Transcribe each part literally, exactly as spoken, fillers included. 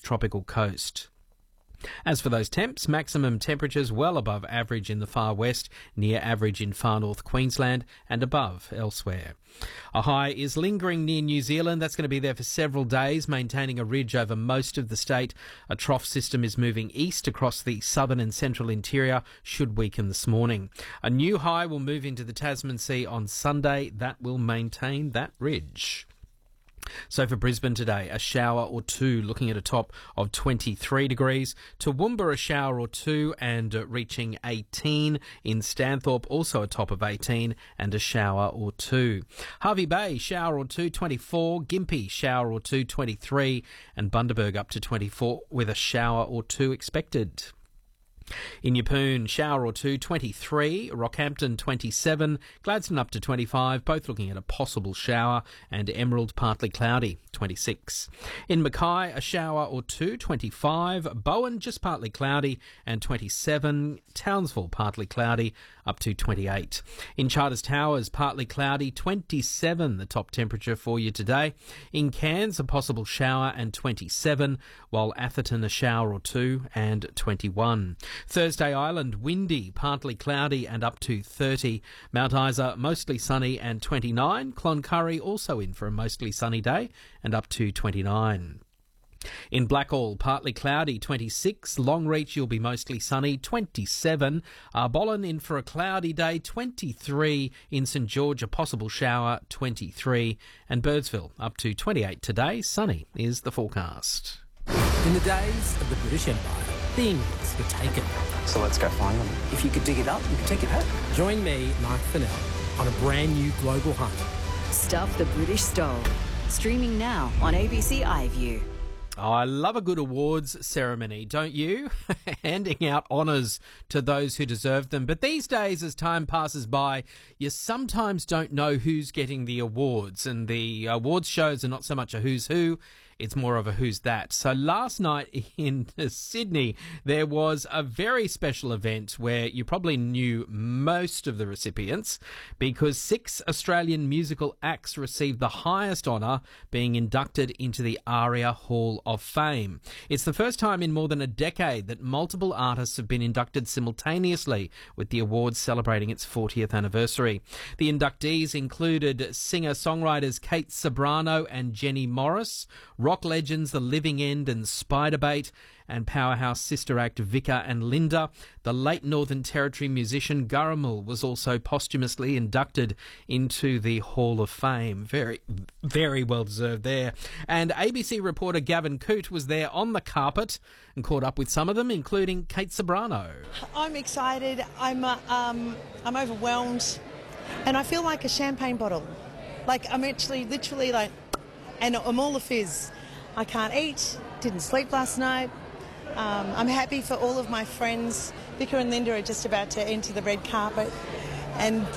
tropical coast. As for those temps, maximum temperatures well above average in the far west, near average in far north Queensland and above elsewhere. A high is lingering near New Zealand. That's going to be there for several days, maintaining a ridge over most of the state. A trough system is moving east across the southern and central interior, should weaken this morning. A new high will move into the Tasman Sea on Sunday. That will maintain that ridge. So for Brisbane today, a shower or two, looking at a top of twenty-three degrees. Toowoomba, a shower or two and uh, reaching eighteen. In Stanthorpe, also a top of eighteen and a shower or two. Hervey Bay, shower or two, twenty-four. Gympie, shower or two, twenty-three. And Bundaberg up to twenty-four with a shower or two expected. In Yeppoon, shower or two, twenty-three. Rockhampton, twenty-seven. Gladstone up to twenty-five, both looking at a possible shower. And Emerald, partly cloudy, twenty-six. In Mackay, a shower or two, twenty-five. Bowen, just partly cloudy, and twenty-seven. Townsville, partly cloudy, up to twenty-eight. In Charters Towers, partly cloudy, twenty-seven, the top temperature for you today. In Cairns, a possible shower and twenty-seven, while Atherton, a shower or two and twenty-one. Thursday Island, windy, partly cloudy and up to thirty. Mount Isa, mostly sunny and twenty-nine. Cloncurry, also in for a mostly sunny day and up to twenty-nine. In Blackall, partly cloudy, twenty-six. Longreach, you'll be mostly sunny, twenty-seven. Arbollen, in for a cloudy day, twenty-three. In St George, a possible shower, twenty-three. And Birdsville, up to twenty-eight today. Sunny is the forecast. In the days of the British Empire, things were taken. So let's go find them. If you could dig it up, you could take it home. Join me, Mark Fennell, on a brand new global hunt. Stuff the British Stole. Streaming now on A B C iView. Oh, I love a good awards ceremony, don't you? Handing out honours to those who deserve them. But these days, as time passes by, you sometimes don't know who's getting the awards. And the awards shows are not so much a who's who, it's more of a who's that. So last night in Sydney, there was a very special event where you probably knew most of the recipients because six Australian musical acts received the highest honour, being inducted into the ARIA Hall of Fame. It's the first time in more than a decade that multiple artists have been inducted simultaneously, with the awards celebrating its fortieth anniversary. The inductees included singer-songwriters Kate Ceberano and Jenny Morris, rock legends The Living End and Spiderbait, and powerhouse sister act Vika and Linda. The late Northern Territory musician Gurrumul was also posthumously inducted into the Hall of Fame. Very, very well deserved there. And A B C reporter Gavin Coote was there on the carpet and caught up with some of them, including Kate Ceberano. I'm excited. I'm uh, um, I'm overwhelmed, and I feel like a champagne bottle. Like I'm actually literally like, and I'm all a fizz. I can't eat. Didn't sleep last night. Um, I'm happy for all of my friends. Vika and Linda are just about to enter the red carpet, and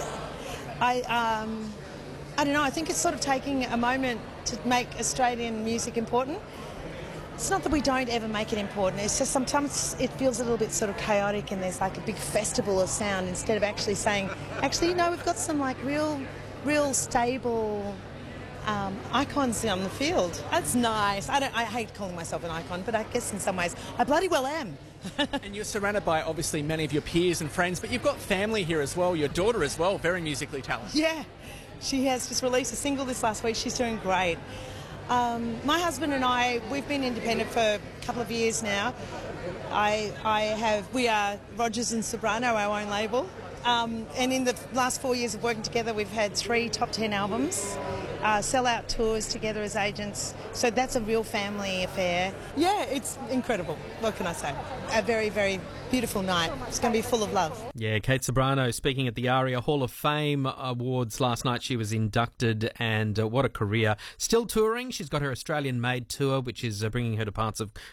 I, um, I don't know. I think it's sort of taking a moment to make Australian music important. It's not that we don't ever make it important. It's just sometimes it feels a little bit sort of chaotic, and there's like a big festival of sound instead of actually saying, actually, you know, we've got some like real, real stable. Um, icons on the field. That's nice. I don't. I hate calling myself an icon, but I guess in some ways I bloody well am. And you're surrounded by obviously many of your peers and friends, but you've got family here as well. Your daughter as well, very musically talented. Yeah, she has just released a single this last week. She's doing great. Um, my husband and I, we've been independent for a couple of years now. I, I have. We are Rogers and Ceberano, our own label. Um, and in the last four years of working together, we've had three top ten albums, uh, sell-out tours together as agents. So that's a real family affair. Yeah, it's incredible. What can I say? A very, very beautiful night. It's going to be full of love. Yeah, Kate Ceberano speaking at the ARIA Hall of Fame Awards last night. She was inducted, and uh, what a career. Still touring. She's got her Australian Made tour, which is uh, bringing her to parts of